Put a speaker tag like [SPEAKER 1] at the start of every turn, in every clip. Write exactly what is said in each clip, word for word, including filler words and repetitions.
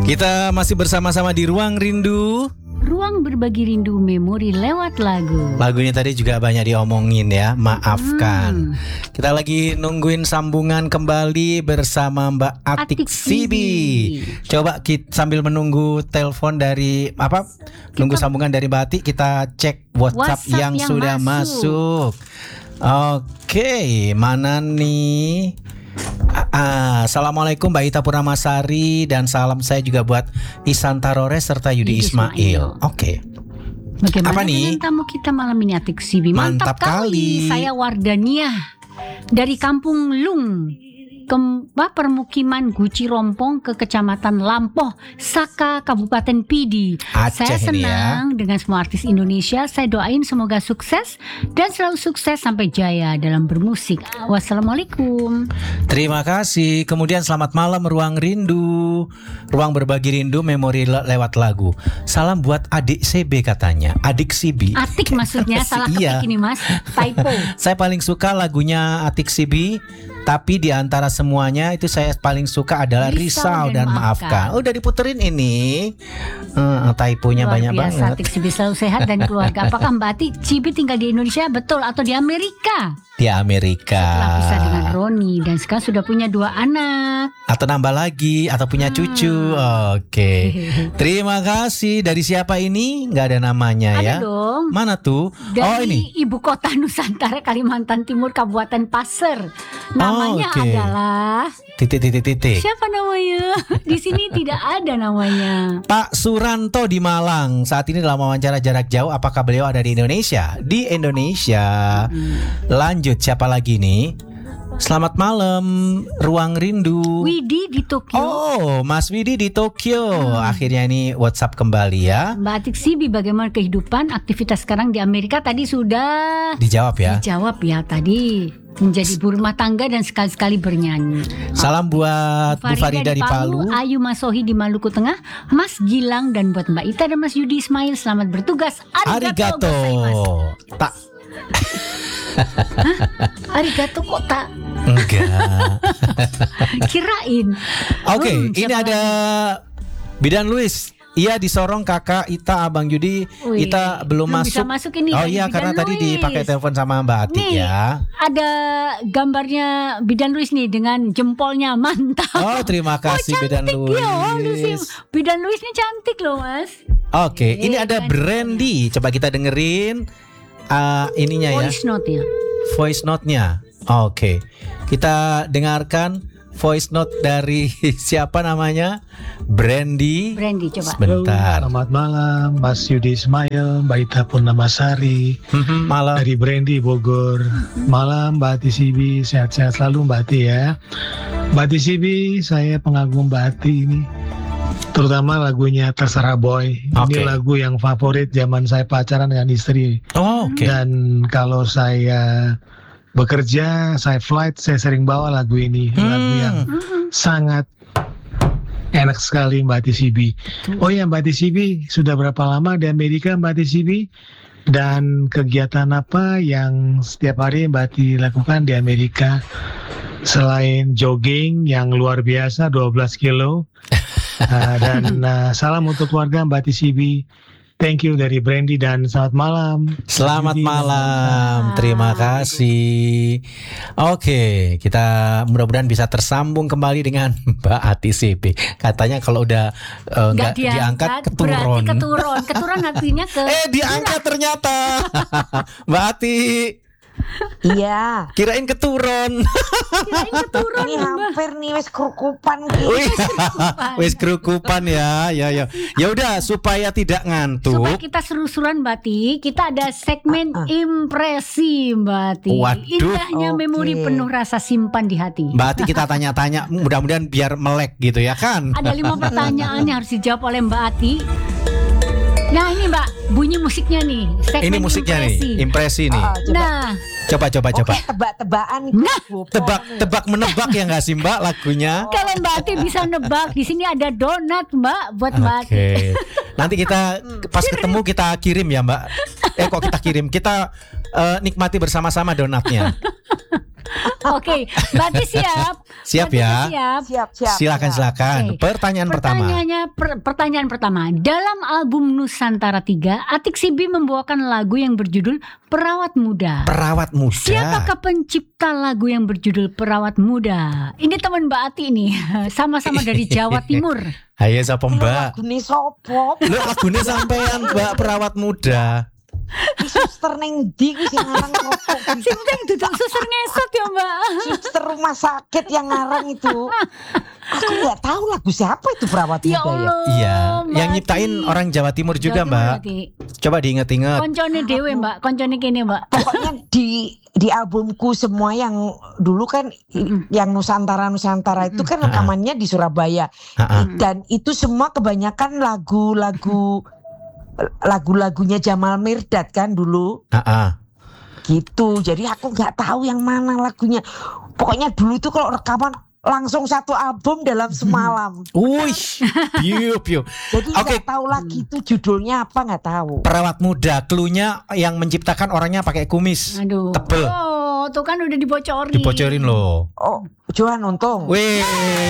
[SPEAKER 1] Kita masih bersama-sama di Ruang Rindu.
[SPEAKER 2] Ruang berbagi rindu memori lewat lagu.
[SPEAKER 1] Lagunya tadi juga banyak diomongin ya, maafkan. Hmm. Kita lagi nungguin sambungan kembali bersama Mbak Atik, Atik Sibi. Coba kita sambil menunggu telepon dari apa? Kita, nunggu sambungan dari Mbak Atik, kita cek WhatsApp, WhatsApp yang, yang sudah masuk. masuk. Oke, mana nih? Ah, Assalamualaikum Mbak Ita Purnamasari, dan salam saya juga buat Isan Tarores serta Yudi Ismail. Ismail. Oke. Okay.
[SPEAKER 2] Bagaimana
[SPEAKER 1] apa nih?
[SPEAKER 2] Dengan tamu kita malam ini, Atik Sibi?
[SPEAKER 1] Mantap, Mantap kali.
[SPEAKER 2] kali. Saya Wardania dari Kampung Lung, ke permukiman Guci Rompong ke Kecamatan Lampoh, Saka, Kabupaten Pidi.
[SPEAKER 1] Aceh.
[SPEAKER 2] Saya senang
[SPEAKER 1] ya.
[SPEAKER 2] dengan semua artis Indonesia. Saya doain semoga sukses dan selalu sukses sampai jaya dalam bermusik. Wassalamualaikum.
[SPEAKER 1] Terima kasih. Kemudian selamat malam Ruang Rindu, ruang berbagi rindu memori le- lewat lagu. Salam buat adik C B katanya. Adik Sibi.
[SPEAKER 2] Atik maksudnya salah ketik
[SPEAKER 1] iya.
[SPEAKER 2] ini Mas. Typo.
[SPEAKER 1] Saya paling suka lagunya Atik Sibi. Tapi di antara semuanya itu saya paling suka adalah Risau, Risau dan, dan Maafkan. Oh, udah diputerin ini. Uh, typonya banyak
[SPEAKER 2] biasa,
[SPEAKER 1] banget.
[SPEAKER 2] Atik Sibi selalu sehat dan keluarga. Apakah Mbak Atik Sibi tinggal di Indonesia betul atau di Amerika?
[SPEAKER 1] Di Amerika.
[SPEAKER 2] Setelah pisah dengan Roni dan sekarang sudah punya dua anak.
[SPEAKER 1] Atau nambah lagi atau punya hmm. cucu. Oke. Terima kasih. Dari siapa ini? Nggak ada namanya
[SPEAKER 2] ada
[SPEAKER 1] ya.
[SPEAKER 2] Dong.
[SPEAKER 1] Mana tuh?
[SPEAKER 2] Dari
[SPEAKER 1] oh ini.
[SPEAKER 2] Ibu Kota Nusantara, Kalimantan Timur, Kabupaten Pasir. Namanya oh, okay. adalah
[SPEAKER 1] titik-titik-titik.
[SPEAKER 2] Siapa namanya? Di sini tidak ada namanya.
[SPEAKER 1] Pak Suranto di Malang. Saat ini dalam wawancara jarak jauh. Apakah beliau ada di Indonesia? Di Indonesia. Hmm. Lanjut, siapa lagi nih? Selamat malam Ruang Rindu.
[SPEAKER 2] Widi di Tokyo.
[SPEAKER 1] Oh, Mas Widi di Tokyo. hmm. Akhirnya ini WhatsApp kembali ya.
[SPEAKER 2] Mbak Atik Sibi, bagaimana kehidupan aktivitas sekarang di Amerika? Tadi sudah
[SPEAKER 1] dijawab ya.
[SPEAKER 2] Dijawab ya tadi. Menjadi ibu rumah tangga dan sekali-sekali bernyanyi.
[SPEAKER 1] Salam buat Bu Farida, Farida di Palu, Palu,
[SPEAKER 2] Ayu Masohi di Maluku Tengah, Mas Gilang, dan buat Mbak Ita dan Mas Yudi Ismail, selamat bertugas. Arigato,
[SPEAKER 1] Arigato. Tak.
[SPEAKER 2] Hah? Arigato kok tak?
[SPEAKER 1] Enggak.
[SPEAKER 2] Kirain.
[SPEAKER 1] Oke, okay, hmm, ini ada Bidan Luis. Iya, disorong kakak Ita, Abang Judi. Wih, Ita belum masuk.
[SPEAKER 2] Bisa masuk ini.
[SPEAKER 1] Oh iya, karena Luis. Tadi dipakai telepon sama Mbak Atik
[SPEAKER 2] nih,
[SPEAKER 1] ya.
[SPEAKER 2] Ada gambarnya Bidan Luis nih dengan jempolnya, mantap.
[SPEAKER 1] Oh, terima kasih oh, Bidan Luis.
[SPEAKER 2] Ya, Bidan Luis ini cantik loh, Mas.
[SPEAKER 1] Oke, okay, ini ada Brandy. Coba kita dengerin uh, ininya ya.
[SPEAKER 2] Voice note-nya.
[SPEAKER 1] Voice note-nya. Oke. Okay. Kita dengarkan voice note dari siapa namanya? Brandy.
[SPEAKER 2] Brandy, coba.
[SPEAKER 1] Sebentar.
[SPEAKER 3] Selamat malam Mas Yudi Ismail, Mbak Ita Purnamasari.
[SPEAKER 1] Malam.
[SPEAKER 3] Dari Brandy Bogor. Malam Mbak Ati Sibi, sehat-sehat selalu Mbak Ati ya. Mbak Ati Sibi, saya pengagum Mbak Ati ini. Terutama lagunya Terserah Boy.
[SPEAKER 1] Okay.
[SPEAKER 3] Ini lagu yang favorit zaman saya pacaran dengan istri.
[SPEAKER 1] Oh, oke. Okay.
[SPEAKER 3] Dan kalau saya bekerja, saya flight, saya sering bawa lagu ini. Hmm. Lagu yang sangat enak sekali Mbak Ati Sibi. Oh ya Mbak Ati Sibi, sudah berapa lama di Amerika Mbak Ati Sibi? Dan kegiatan apa yang setiap hari Mbak Ati lakukan di Amerika? Selain jogging yang luar biasa dua belas kilo. uh, Dan uh, salam untuk keluarga Mbak Ati Sibi. Thank you dari Brandy dan selamat malam.
[SPEAKER 1] Selamat Jadi, malam, terima kasih. Oke, kita mudah-mudahan bisa tersambung kembali dengan Mbak Ati Sibi. Katanya kalau udah uh, nggak diangkat, diangkat keturun.
[SPEAKER 2] Berarti keturun, keturun artinya ke.
[SPEAKER 1] Eh diangkat ternyata, Mbak Ati.
[SPEAKER 4] Iya.
[SPEAKER 1] Kirain keturun.
[SPEAKER 2] Kirain keturun.
[SPEAKER 4] Ini hampir nih wis kerukupan gitu.
[SPEAKER 1] Wis kerukupan ya, ya ya. Ya udah supaya tidak ngantuk.
[SPEAKER 2] Supaya kita seru-seruan Mbak Ati, kita ada segmen uh-uh. impresi Mbak Ati.
[SPEAKER 1] Waduh.
[SPEAKER 2] Indahnya okay. memori penuh rasa simpan di hati.
[SPEAKER 1] Mbak Ati kita tanya-tanya, mudah-mudahan biar melek gitu ya kan.
[SPEAKER 2] Ada lima pertanyaan yang harus dijawab oleh Mbak Ati. Nah ini Mbak, bunyi musiknya nih.
[SPEAKER 1] Ini musiknya impresi. nih, impresi nih. Oh,
[SPEAKER 2] coba. Nah,
[SPEAKER 1] coba coba coba.
[SPEAKER 4] Oke, tebak-tebakan.
[SPEAKER 2] Nah,
[SPEAKER 1] tebak tebak menebak ya nggak sih Mbak lagunya?
[SPEAKER 2] Kalau Mbak Ati bisa nebak, di sini ada donat Mbak buat Mbak Ati.
[SPEAKER 1] Oke. Nanti kita pas ketemu kita kirim ya Mbak. Eh kok kita kirim? Kita uh, nikmati bersama-sama donatnya.
[SPEAKER 2] Oke, berarti siap.
[SPEAKER 1] Siap
[SPEAKER 2] Berarti
[SPEAKER 1] ya.
[SPEAKER 2] Siap.
[SPEAKER 4] Siap, siap.
[SPEAKER 1] Silakan
[SPEAKER 4] siap.
[SPEAKER 1] silakan.
[SPEAKER 2] Oke.
[SPEAKER 1] Pertanyaan pertama.
[SPEAKER 2] Pertanyaannya, per- pertanyaan pertama. Dalam album Nusantara tiga, Atik Sibi membawakan lagu yang berjudul Perawat Muda.
[SPEAKER 1] Perawat muda.
[SPEAKER 2] Siapakah pencipta lagu yang berjudul Perawat Muda? Ini teman Mbak Ati nih, sama-sama dari Jawa Timur.
[SPEAKER 1] Ayo sapa Mbak?
[SPEAKER 4] Lagune sopo?
[SPEAKER 1] Lu lagune sampean Mbak Perawat Muda.
[SPEAKER 4] Suster neng ndi kuwi sing ngarang sopo?
[SPEAKER 2] Sing penting duduk suster ngesot ya Mbak.
[SPEAKER 4] Suster rumah sakit yang ngarang itu. Aku nggak tahu lagu siapa itu Perawat
[SPEAKER 2] Ya
[SPEAKER 4] Muda ya.
[SPEAKER 2] Allah.
[SPEAKER 1] Iya,
[SPEAKER 2] Mbak
[SPEAKER 1] yang nyiptain
[SPEAKER 2] Ati.
[SPEAKER 1] orang Jawa Timur juga
[SPEAKER 2] Jawa Timur,
[SPEAKER 1] Mbak.
[SPEAKER 2] Ati.
[SPEAKER 1] Coba diinget-inget.
[SPEAKER 2] Koncone dewe Mbak, koncone kene Mbak.
[SPEAKER 4] Pokoknya di di albumku semua yang dulu kan
[SPEAKER 2] Mm-mm.
[SPEAKER 4] yang Nusantara Nusantara itu kan
[SPEAKER 1] Mm-mm.
[SPEAKER 4] rekamannya di Surabaya.
[SPEAKER 1] Ha-ha.
[SPEAKER 4] Dan itu semua kebanyakan lagu-lagu lagu-lagunya Jamal Mirdad kan dulu
[SPEAKER 1] Ha-ha.
[SPEAKER 4] gitu. Jadi aku nggak tahu yang mana lagunya. Pokoknya dulu tuh kalau rekaman langsung satu album dalam semalam.
[SPEAKER 1] Wih, piu piu.
[SPEAKER 4] Jadi
[SPEAKER 1] Oke.
[SPEAKER 4] nggak tahu lagi itu judulnya apa, nggak tahu.
[SPEAKER 1] Perawat muda, cluenya yang menciptakan orangnya pakai kumis
[SPEAKER 2] Aduh.
[SPEAKER 1] tebel.
[SPEAKER 2] Oh, tuh kan udah dibocorin.
[SPEAKER 1] Dibocorin loh.
[SPEAKER 4] Oh, Johan Untung.
[SPEAKER 1] Wih,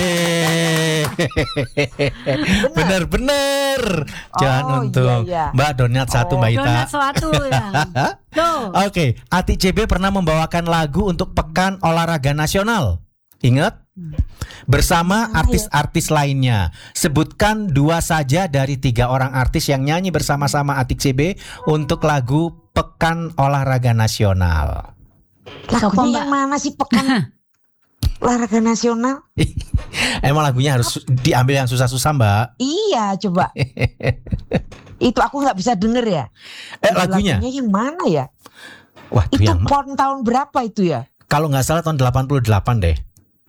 [SPEAKER 1] bener-bener. Jangan
[SPEAKER 4] Oh,
[SPEAKER 1] untung.
[SPEAKER 4] iya, iya.
[SPEAKER 1] Mbak Donat satu
[SPEAKER 4] Oh.
[SPEAKER 1] Mbak Ita.
[SPEAKER 2] Donat suatu ya. Tuh.
[SPEAKER 1] Oke, Ati C B pernah membawakan lagu untuk Pekan Olahraga Nasional. Ingat? Bersama artis-artis lainnya. Sebutkan dua saja dari tiga orang artis yang nyanyi bersama-sama Atik C B untuk lagu Pekan Olahraga Nasional.
[SPEAKER 2] Siapa,
[SPEAKER 4] Lagunya
[SPEAKER 2] Mbak?
[SPEAKER 4] yang mana sih Pekan Olahraga Nasional?
[SPEAKER 1] Emang lagunya harus diambil yang susah-susah Mbak?
[SPEAKER 4] Iya, coba. Itu aku nggak bisa denger ya.
[SPEAKER 1] Eh lagunya?
[SPEAKER 4] Lagunya yang mana ya?
[SPEAKER 1] Wah, itu
[SPEAKER 4] Itu
[SPEAKER 1] yang
[SPEAKER 4] pon tahun berapa itu ya?
[SPEAKER 1] kalau nggak salah tahun delapan puluh delapan deh.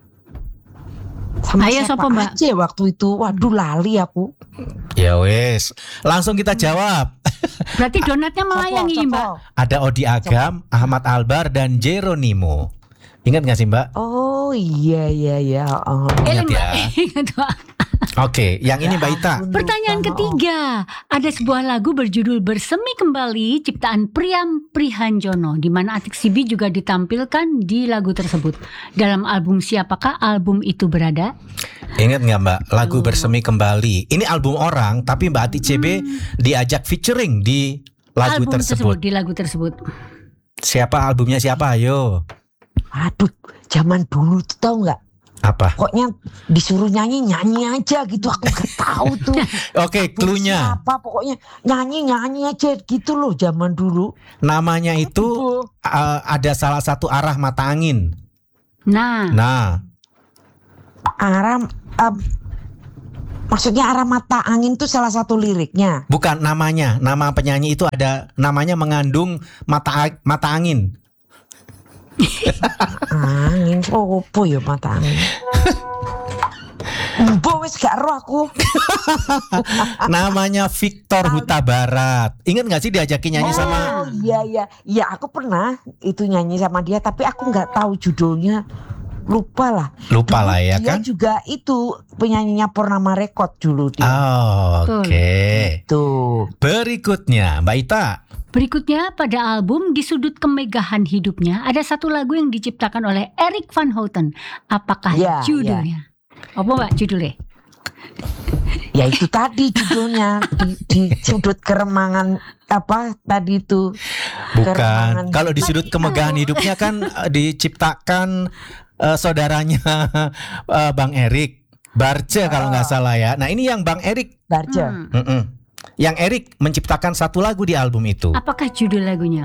[SPEAKER 4] Sama
[SPEAKER 2] Ayo,
[SPEAKER 4] siapa
[SPEAKER 2] sopo, Mbak?
[SPEAKER 4] aja waktu itu? Waduh, lali aku.
[SPEAKER 1] Ya wes, langsung kita jawab.
[SPEAKER 2] Berarti donatnya melayang ini
[SPEAKER 4] Sopo,
[SPEAKER 2] Mbak.
[SPEAKER 4] sopo?
[SPEAKER 1] Ada Odi Agam, Ahmad Albar, dan Jeronimo. Ingat nggak sih Mbak?
[SPEAKER 4] Oh iya iya iya. Oh.
[SPEAKER 1] Ingat
[SPEAKER 2] Eling,
[SPEAKER 1] ya.
[SPEAKER 2] Mbak. Ingat, Mbak.
[SPEAKER 1] Oke, yang ini Mbak Ita.
[SPEAKER 4] Ampun,
[SPEAKER 2] Pertanyaan
[SPEAKER 4] lupa,
[SPEAKER 2] ketiga, ada sebuah lagu berjudul Bersemi Kembali ciptaan Priam Prihanjono, di mana Atik Sibi juga ditampilkan di lagu tersebut. Dalam album siapakah album itu berada?
[SPEAKER 1] Ingat nggak Mbak? Lagu Bersemi Kembali. Ini album orang, tapi Mbak Ati C B diajak featuring di lagu
[SPEAKER 2] album
[SPEAKER 1] tersebut.
[SPEAKER 2] di lagu tersebut.
[SPEAKER 1] Siapa albumnya siapa? Ayo.
[SPEAKER 4] Aduh, zaman dulu tuh tahu nggak?
[SPEAKER 1] Apa?
[SPEAKER 4] Pokoknya disuruh nyanyi nyanyi aja gitu. Aku nggak tahu tuh.
[SPEAKER 1] Oke, cluenya.
[SPEAKER 4] Apa pokoknya nyanyi nyanyi aja gitu loh zaman dulu.
[SPEAKER 1] Namanya itu uh, ada salah satu arah mata angin.
[SPEAKER 2] Nah,
[SPEAKER 1] Nah,
[SPEAKER 4] Arah um, maksudnya arah mata angin tuh salah satu liriknya.
[SPEAKER 1] bukan namanya. Nama penyanyi itu ada namanya mengandung mata mata angin.
[SPEAKER 4] Angin opo ya mata angin. Mbok wis gak roh aku.
[SPEAKER 1] Namanya Victor Huta Barat. Ingat nggak sih diajakin nyanyi sama?
[SPEAKER 4] Oh iya iya. Iya aku pernah itu nyanyi sama dia tapi aku nggak tahu judulnya. Lupa lah.
[SPEAKER 1] Lupa lah ya
[SPEAKER 4] Dia
[SPEAKER 1] kan?
[SPEAKER 4] juga itu penyanyinya Purnama Record dulu dia.
[SPEAKER 1] Oh,
[SPEAKER 2] Betul.
[SPEAKER 1] Oke.
[SPEAKER 4] Tuh.
[SPEAKER 1] Berikutnya Mbak Ita.
[SPEAKER 2] berikutnya pada album Di Sudut Kemegahan Hidupnya ada satu lagu yang diciptakan oleh Erik van Houten. Apakah
[SPEAKER 4] Ya,
[SPEAKER 2] judulnya? Apa Mbak judulnya?
[SPEAKER 4] Ya itu tadi judulnya di, di sudut keremangan apa tadi itu.
[SPEAKER 1] Bukan.
[SPEAKER 4] Keremangan.
[SPEAKER 1] Kalau di sudut kemegahan hidupnya kan eh, diciptakan eh, saudaranya eh, Bang Erik Barce kalau nggak salah ya. Nah ini yang Bang Erik,
[SPEAKER 4] Barja.
[SPEAKER 2] Hmm.
[SPEAKER 1] Mm-mm. yang Erik menciptakan satu lagu di album itu.
[SPEAKER 2] Apakah judul lagunya?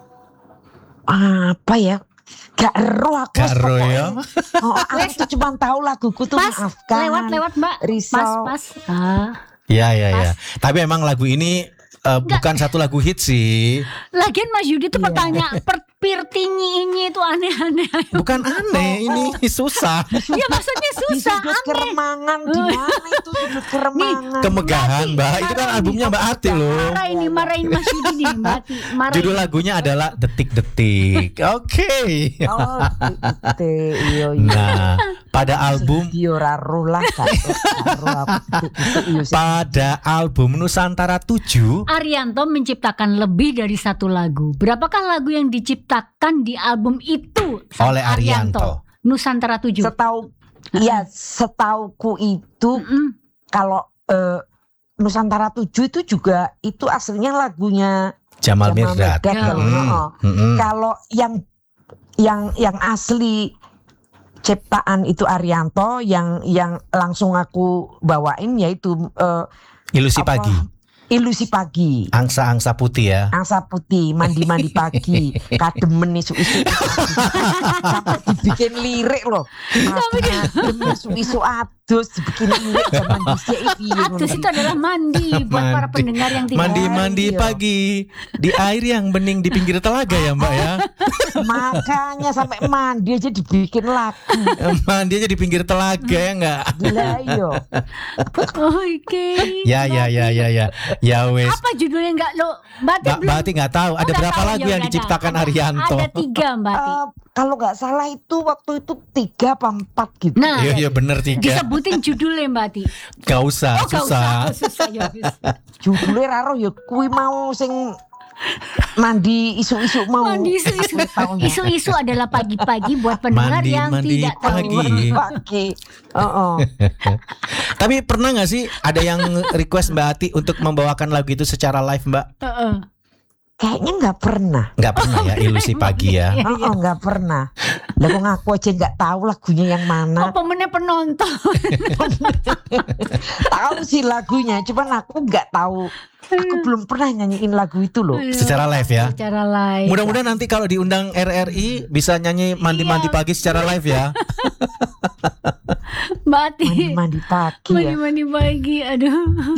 [SPEAKER 4] Apa ya? Gak ero aku.
[SPEAKER 1] Gak ero ya?
[SPEAKER 4] Oh, aku tuh cuma tahu laguku tuh
[SPEAKER 2] Pas,
[SPEAKER 4] Maafkan.
[SPEAKER 2] lewat-lewat Mbak.
[SPEAKER 4] Risau.
[SPEAKER 2] Pas, pas. Ah.
[SPEAKER 1] Iya iya iya. Tapi emang lagu ini eh, bukan satu lagu hit sih.
[SPEAKER 2] Lagian Mas Yudi tuh
[SPEAKER 4] Iya.
[SPEAKER 2] pertanyaan per, pirtinyi ini itu aneh-aneh.
[SPEAKER 1] Bukan aneh, ini susah.
[SPEAKER 2] Ya maksudnya
[SPEAKER 4] Di
[SPEAKER 2] susah,
[SPEAKER 4] sudut
[SPEAKER 2] aneh.
[SPEAKER 4] keremangan di mana itu sudut keremangan?
[SPEAKER 1] Kemegahan Mbak, itu kan albumnya Mbak Ati loh.
[SPEAKER 2] Marah ini, marahin Mas Yudi nih, Mbak Ati. Marahin.
[SPEAKER 1] Judul lagunya adalah Detik-detik. Oke.
[SPEAKER 4] Oh, itu iya iya.
[SPEAKER 1] Nah, pada album
[SPEAKER 4] Dia ora roh lah gak roh aku itu iya sih.
[SPEAKER 1] pada album Nusantara tujuh
[SPEAKER 2] Arianto menciptakan lebih dari satu lagu. Berapakah lagu yang diciptakan diciptakan di album itu sama
[SPEAKER 1] Oleh Arianto.
[SPEAKER 2] Nusantara tujuh.
[SPEAKER 4] Setahu ya setauku itu
[SPEAKER 2] Mm-mm.
[SPEAKER 4] kalau eh, Nusantara tujuh itu juga itu aslinya lagunya
[SPEAKER 1] Jamal
[SPEAKER 4] Jamal
[SPEAKER 1] Mirdad.
[SPEAKER 4] Mirdad,
[SPEAKER 2] Ya.
[SPEAKER 4] loh.
[SPEAKER 1] Mm,
[SPEAKER 4] Heeh.
[SPEAKER 1] mm-mm.
[SPEAKER 4] Kalau yang yang yang asli ciptaan itu Arianto, yang yang langsung aku bawain yaitu eh,
[SPEAKER 1] Ilusi
[SPEAKER 4] apa?
[SPEAKER 1] Pagi,
[SPEAKER 4] Ilusi Pagi.
[SPEAKER 1] angsa-angsa putih ya.
[SPEAKER 4] Angsa putih, mandi-mandi pagi, kademen isu-isu sampai dibikin lirik loh. Kademen isu-isu adus dibikin lirik zaman dhisik iki.
[SPEAKER 2] Atus itu adalah mandi buat para
[SPEAKER 1] Mandi.
[SPEAKER 2] pendengar yang tidak.
[SPEAKER 1] Mandi-mandi
[SPEAKER 4] Iya.
[SPEAKER 1] pagi di air yang bening di pinggir telaga ya Mbak ya.
[SPEAKER 4] Makanya sampai mandi aja dibikin lagu.
[SPEAKER 1] Mandi aja di pinggir telaga ya enggak?
[SPEAKER 4] Gila iyo.
[SPEAKER 2] Oke.
[SPEAKER 1] Ya ya ya ya ya. Ya wes.
[SPEAKER 2] Apa judulnya enggak lo? Mbak Ati
[SPEAKER 1] Mbak
[SPEAKER 2] belum.
[SPEAKER 1] Mbak nggak tahu ada
[SPEAKER 2] Oh, nggak
[SPEAKER 1] berapa
[SPEAKER 2] tahu,
[SPEAKER 1] lagu
[SPEAKER 2] ya
[SPEAKER 1] yang
[SPEAKER 2] udah ada.
[SPEAKER 1] diciptakan
[SPEAKER 2] Ada-
[SPEAKER 1] Arianto.
[SPEAKER 2] Ada tiga Mbak Ati.
[SPEAKER 4] Eh, kalau nggak salah itu waktu itu tiga apa empat gitu.
[SPEAKER 2] Nah,
[SPEAKER 1] Iya iya bener tiga.
[SPEAKER 2] disebutin judulnya Mbak Ati.
[SPEAKER 1] Gak usah,
[SPEAKER 2] Oh, nggak usah.
[SPEAKER 1] susah.
[SPEAKER 2] Oh, susah ya. wis.
[SPEAKER 4] Judulnya raro ya kui mau sing mandi isu-isu mau.
[SPEAKER 2] Mandi isu-isu.
[SPEAKER 4] Aku tahu ya.
[SPEAKER 2] Isu-isu adalah pagi-pagi buat pendengar
[SPEAKER 1] Mandi,
[SPEAKER 2] yang
[SPEAKER 1] mandi
[SPEAKER 2] tidak tahu.
[SPEAKER 1] pagi.
[SPEAKER 4] Mandi pagi. Heeh.
[SPEAKER 1] Tapi pernah nggak sih ada yang request Mbak Ati untuk membawakan lagu itu secara live Mbak?
[SPEAKER 2] Heeh.
[SPEAKER 4] Kayaknya nggak pernah.
[SPEAKER 1] Nggak pernah ya, Ilusi Pagi ya.
[SPEAKER 2] Iya,
[SPEAKER 4] Oh, nggak pernah. Lah kok ngaku aja nggak tahu lagunya yang
[SPEAKER 2] Oh,
[SPEAKER 4] mana.
[SPEAKER 2] pemennya penonton.
[SPEAKER 4] Tahu sih lagunya, cuman aku nggak tahu. Aku belum pernah nyanyiin lagu itu loh.
[SPEAKER 1] Secara live ya.
[SPEAKER 2] Secara live.
[SPEAKER 1] Mudah-mudahan nanti kalau diundang R R I bisa nyanyi mandi-mandi
[SPEAKER 2] Iya.
[SPEAKER 1] pagi secara live ya.
[SPEAKER 2] Mbak Ati.
[SPEAKER 4] Mandi-mandi pagi ya.
[SPEAKER 2] Mandi-mandi pagi, aduh.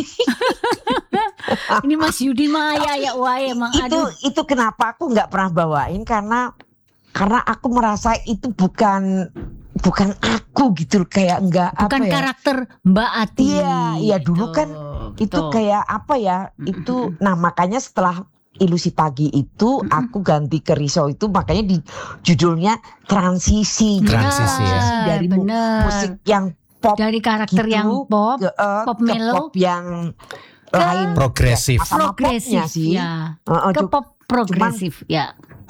[SPEAKER 2] Ini Mas Yudi Maya ya, wah emang
[SPEAKER 4] Itu
[SPEAKER 2] aduh.
[SPEAKER 4] itu kenapa aku nggak pernah bawain karena karena aku merasa itu bukan bukan aku gitu kayak nggak
[SPEAKER 2] Bukan
[SPEAKER 4] apa ya.
[SPEAKER 2] karakter Mbak Ati.
[SPEAKER 4] Iya, iya, dulu kan Itu
[SPEAKER 2] betul.
[SPEAKER 4] kayak apa ya? Itu nah makanya setelah Ilusi Pagi itu aku ganti ke Riso itu makanya di judulnya transisi.
[SPEAKER 1] Transisi ya.
[SPEAKER 4] Dari mu-
[SPEAKER 2] bener.
[SPEAKER 4] musik yang pop
[SPEAKER 2] Dari karakter
[SPEAKER 4] gitu,
[SPEAKER 2] yang pop,
[SPEAKER 4] ke, eh,
[SPEAKER 2] pop
[SPEAKER 4] ke
[SPEAKER 2] mellow,
[SPEAKER 4] pop yang lain.
[SPEAKER 1] Progresif.
[SPEAKER 4] Ya, sama
[SPEAKER 2] progresif
[SPEAKER 4] popnya sih.
[SPEAKER 2] ya.
[SPEAKER 4] Eh, eh,
[SPEAKER 2] Ke
[SPEAKER 4] cu-
[SPEAKER 2] pop progresif ya.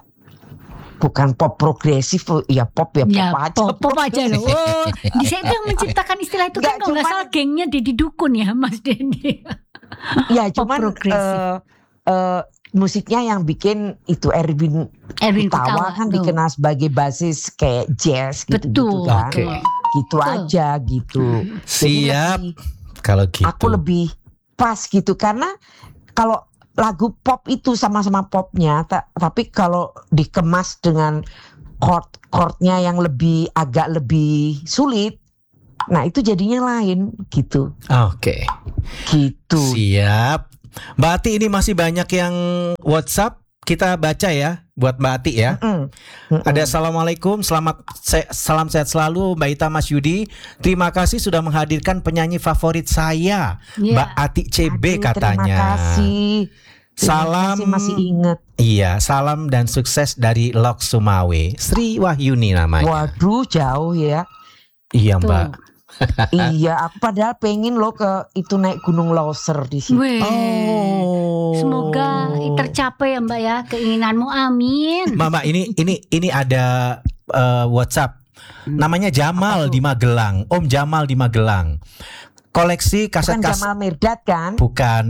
[SPEAKER 4] bukan pop progresif, ya pop ya pop
[SPEAKER 2] Ya,
[SPEAKER 4] aja.
[SPEAKER 2] pop, pop aja loh. Oh, di saya itu yang menciptakan istilah itu kan
[SPEAKER 4] Nggak,
[SPEAKER 2] kalau nggak
[SPEAKER 4] cuman-
[SPEAKER 2] salah gengnya Deddy Dukun ya, Mas Denny.
[SPEAKER 4] Ya
[SPEAKER 2] Pop
[SPEAKER 4] cuman
[SPEAKER 2] progresif.
[SPEAKER 4] eh, eh, musiknya yang bikin itu Erwin
[SPEAKER 2] Erwin
[SPEAKER 4] Kutawa
[SPEAKER 2] Kutawa
[SPEAKER 4] kan
[SPEAKER 2] tuh.
[SPEAKER 4] dikenal sebagai basis kayak jazz gitu,
[SPEAKER 2] Betul.
[SPEAKER 4] kan.
[SPEAKER 1] Oke.
[SPEAKER 4] Gitu
[SPEAKER 2] Betul.
[SPEAKER 4] aja gitu. Jadi
[SPEAKER 1] Siap.
[SPEAKER 4] lebih-
[SPEAKER 1] Kalau gitu.
[SPEAKER 4] aku lebih pas gitu karena kalau lagu pop itu sama-sama popnya, ta- tapi kalau dikemas dengan chord chordnya yang lebih agak lebih sulit, nah itu jadinya lain gitu,
[SPEAKER 1] Oke.
[SPEAKER 4] gitu.
[SPEAKER 1] Siap. Mbak Ati ini masih banyak yang WhatsApp. Kita baca ya buat Mbak Ati ya.
[SPEAKER 4] Mm. Mm-mm.
[SPEAKER 1] Ada assalamualaikum, selamat se- salam sehat selalu Mbak Ita, Mas Yudi. Terima kasih sudah menghadirkan penyanyi favorit saya,
[SPEAKER 2] Iya.
[SPEAKER 1] Mbak Ati C B
[SPEAKER 4] Aduh,
[SPEAKER 1] katanya.
[SPEAKER 4] Terima kasih. Terima
[SPEAKER 1] Salam.
[SPEAKER 4] kasih, masih ingat.
[SPEAKER 1] Iya, salam dan sukses dari Lok Sumawe. Sri Wahyuni namanya.
[SPEAKER 4] Waduh, jauh ya.
[SPEAKER 1] Iya
[SPEAKER 2] Tuh.
[SPEAKER 1] Mbak.
[SPEAKER 4] Iya, aku padahal pengen lo ke itu naik Gunung Loser di sini.
[SPEAKER 2] Weh.
[SPEAKER 1] Oh.
[SPEAKER 2] Semoga tercapai ya Mbak ya keinginanmu, amin.
[SPEAKER 1] Mama ini ini ini ada eh, WhatsApp. Namanya Jamal
[SPEAKER 4] Apa tuh?
[SPEAKER 1] di Magelang. Om Jamal di Magelang. Koleksi
[SPEAKER 4] Bukan
[SPEAKER 1] kaset-kaset
[SPEAKER 4] Jamal Mirdad kan?
[SPEAKER 1] bukan.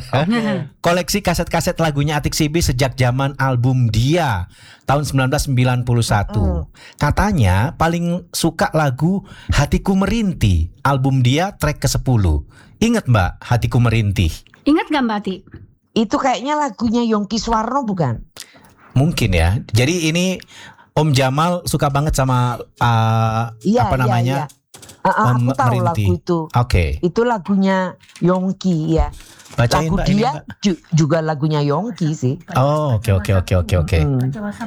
[SPEAKER 1] Koleksi kaset-kaset lagunya Atik Sibi sejak zaman album Dia tahun sembilan belas sembilan puluh satu. Katanya paling suka lagu Hatiku Merintih, album Dia track ke sepuluh. Ingat Mbak Hatiku Merintih?
[SPEAKER 2] Ingat gak Mbak Ati?
[SPEAKER 4] Itu kayaknya lagunya Yongki Suwarno bukan?
[SPEAKER 1] Mungkin ya. Jadi ini Om Jamal suka banget sama uh,
[SPEAKER 4] Iya,
[SPEAKER 1] apa
[SPEAKER 4] iya,
[SPEAKER 1] namanya?
[SPEAKER 4] iya. Ah, ah,
[SPEAKER 1] Om
[SPEAKER 4] aku tahu
[SPEAKER 1] Merintih.
[SPEAKER 4] lagu itu.
[SPEAKER 1] Oke.
[SPEAKER 4] Itu lagunya Yongki ya.
[SPEAKER 1] Bacain
[SPEAKER 4] Lagu
[SPEAKER 1] Mbak ini,
[SPEAKER 4] dia
[SPEAKER 1] Mbak.
[SPEAKER 4] ju- juga lagunya Yongki sih.
[SPEAKER 1] Oh, oke oke oke oke oke.
[SPEAKER 4] Hmm.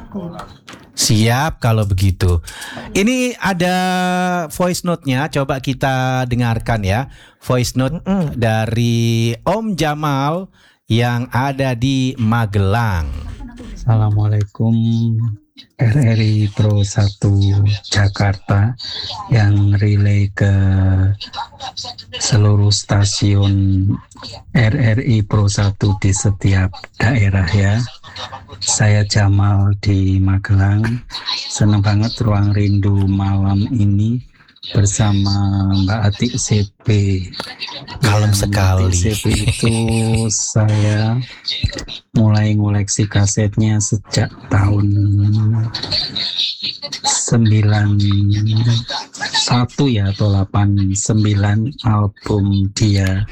[SPEAKER 1] Siap kalau begitu. Ini ada voice note-nya, coba kita dengarkan ya. Voice note
[SPEAKER 4] Mm-mm.
[SPEAKER 1] dari Om Jamal yang ada di Magelang.
[SPEAKER 5] Assalamualaikum R R I Pro satu Jakarta yang relay ke seluruh stasiun R R I Pro satu di setiap daerah ya. Saya Jamal di Magelang. Senang banget Ruang Rindu malam ini bersama Mbak Atik C P.
[SPEAKER 1] Kalem
[SPEAKER 5] Mbak
[SPEAKER 1] sekali.
[SPEAKER 5] Atik C P itu saya mulai ngoleksi kasetnya sejak tahun sembilan satu ya atau delapan sembilan album dia.